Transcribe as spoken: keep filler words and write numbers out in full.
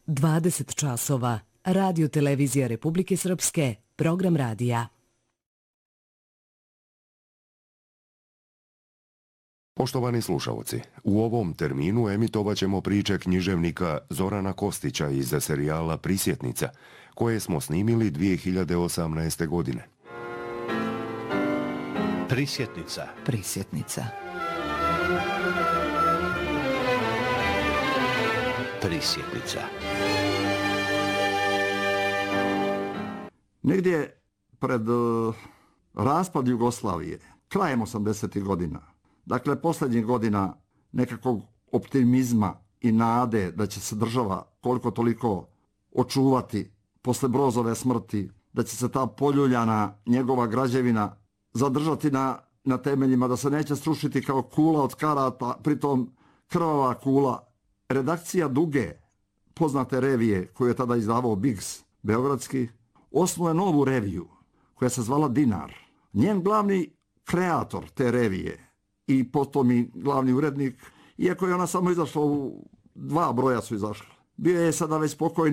dvadeset časova. Radio Televizija Republike Srpske. Program radija. Poštovani slušalci, u ovom terminu emitovat ćemo priče književnika Zorana Kostića iz serijala Prisjetnica, koje smo snimili dvije hiljade osamnaeste. godine. Prisjetnica. Prisjetnica. Prisjetnica. Negdje pred uh, raspad Jugoslavije, krajem osamdesetih godina, dakle posljednjih godina nekakvog optimizma i nade da će se država koliko toliko očuvati posle Brozove smrti, da će se ta poljuljana njegova građevina zadržati na, na temeljima, da se neće srušiti kao kula od karata, pritom krvava kula. Redakcija Duge, poznate revije koju je tada izdavao Biggs, beogradski, osnuje novu reviju koja se zvala Dinar. Njen glavni kreator te revije i potom i glavni urednik, iako je ona samo izašla u dva broja su izašla, bio je sada već pokojni